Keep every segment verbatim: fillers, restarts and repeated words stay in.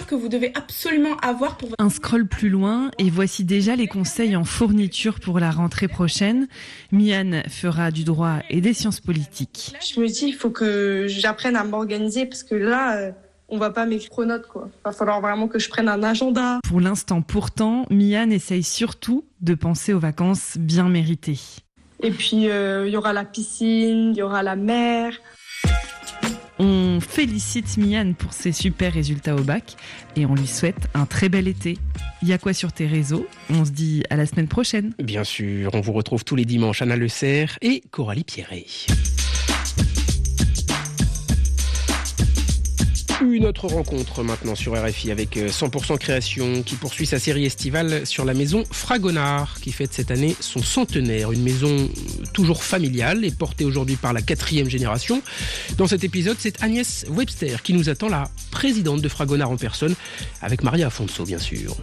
fournitures que vous devez absolument avoir pour... Un scroll plus loin et voici déjà les conseils en fourniture pour la rentrée prochaine. Mian fera du droit et des sciences politiques. Je me dis, il faut que j'apprenne à m'organiser parce que là... Euh... on va pas m'écrire aux notes, quoi. Il va falloir vraiment que je prenne un agenda. Pour l'instant, pourtant, Mian essaye surtout de penser aux vacances bien méritées. Et puis, il euh, y aura la piscine, il y aura la mer. On félicite Mian pour ses super résultats au bac et on lui souhaite un très bel été. Il y a quoi sur tes réseaux ? On se dit à la semaine prochaine. Bien sûr, on vous retrouve tous les dimanches, Anna Le Serre et Coralie Pierret. Une autre rencontre maintenant sur R F I avec cent pour cent Création qui poursuit sa série estivale sur la maison Fragonard qui fête cette année son centenaire. Une maison toujours familiale et portée aujourd'hui par la quatrième génération. Dans cet épisode, c'est Agnès Webster qui nous attend, la présidente de Fragonard en personne, avec Maria Afonso bien sûr.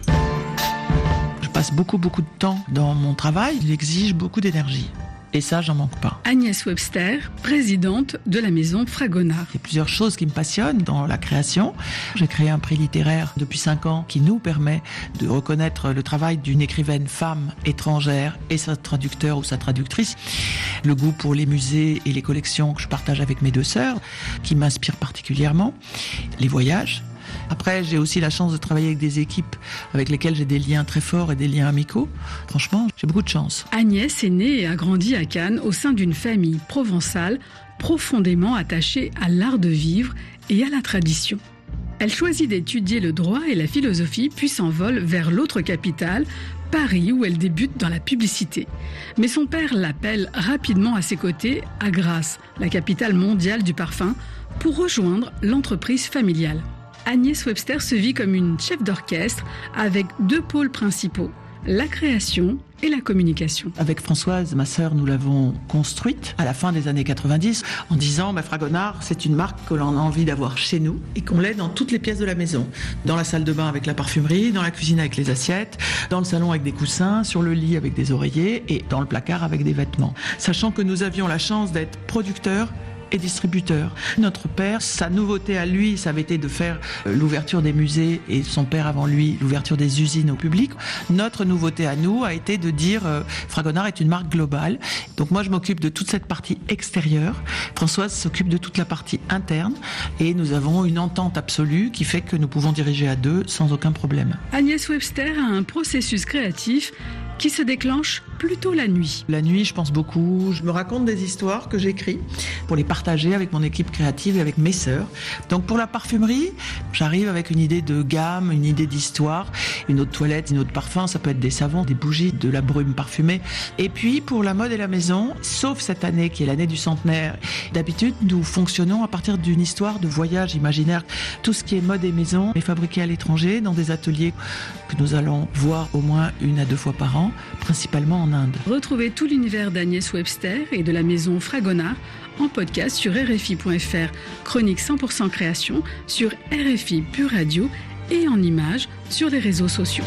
Je passe beaucoup beaucoup de temps dans mon travail, il exige beaucoup d'énergie. Et ça, j'en manque pas. Agnès Webster, présidente de la maison Fragonard. Il y a plusieurs choses qui me passionnent dans la création. J'ai créé un prix littéraire depuis cinq ans qui nous permet de reconnaître le travail d'une écrivaine femme étrangère et sa traducteur ou sa traductrice. Le goût pour les musées et les collections que je partage avec mes deux sœurs, qui m'inspirent particulièrement. Les voyages. Après, j'ai aussi la chance de travailler avec des équipes avec lesquelles j'ai des liens très forts et des liens amicaux. Franchement, j'ai beaucoup de chance. Agnès est née et a grandi à Cannes au sein d'une famille provençale profondément attachée à l'art de vivre et à la tradition. Elle choisit d'étudier le droit et la philosophie, puis s'envole vers l'autre capitale, Paris, où elle débute dans la publicité. Mais son père l'appelle rapidement à ses côtés, à Grasse, la capitale mondiale du parfum, pour rejoindre l'entreprise familiale. Agnès Webster se vit comme une chef d'orchestre avec deux pôles principaux, la création et la communication. Avec Françoise, ma sœur, nous l'avons construite à la fin des années quatre-vingt-dix en disant bah, Fragonard, c'est une marque que l'on a envie d'avoir chez nous et qu'on l'ait dans toutes les pièces de la maison. Dans la salle de bain avec la parfumerie, dans la cuisine avec les assiettes, dans le salon avec des coussins, sur le lit avec des oreillers et dans le placard avec des vêtements. Sachant que nous avions la chance d'être producteurs et distributeur. Notre père, sa nouveauté à lui, ça avait été de faire l'ouverture des musées et son père avant lui, l'ouverture des usines au public. Notre nouveauté à nous a été de dire euh, Fragonard est une marque globale. Donc moi, je m'occupe de toute cette partie extérieure. Françoise s'occupe de toute la partie interne et nous avons une entente absolue qui fait que nous pouvons diriger à deux sans aucun problème. Agnès Webster a un processus créatif qui se déclenche plutôt la nuit. La nuit, je pense beaucoup. Je me raconte des histoires que j'écris pour les partager avec mon équipe créative et avec mes sœurs. Donc pour la parfumerie, j'arrive avec une idée de gamme, une idée d'histoire, une autre toilette, une autre parfum. Ça peut être des savons, des bougies, de la brume parfumée. Et puis pour la mode et la maison, sauf cette année qui est l'année du centenaire, d'habitude nous fonctionnons à partir d'une histoire de voyage imaginaire. Tout ce qui est mode et maison est fabriqué à l'étranger dans des ateliers que nous allons voir au moins une à deux fois par an, principalement en Inde. Retrouvez tout l'univers d'Agnès Webster et de la maison Fragonard en podcast sur R F I point F R, chronique cent pour cent création, sur R F I Pure Radio et en images sur les réseaux sociaux.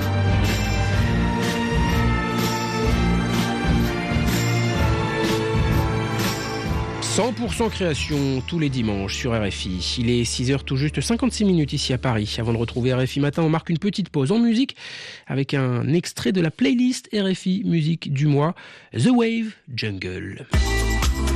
cent pour cent Création tous les dimanches sur R F I. Il est six heures tout juste cinquante-six minutes ici à Paris. Avant de retrouver R F I Matin, on marque une petite pause en musique avec un extrait de la playlist R F I Musique du mois, The Wave Jungle.